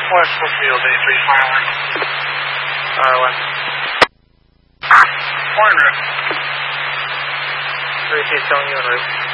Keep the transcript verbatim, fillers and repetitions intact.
West Brookfield, eight three five. Uh, one. Morning, Rick. three two, telling you on route.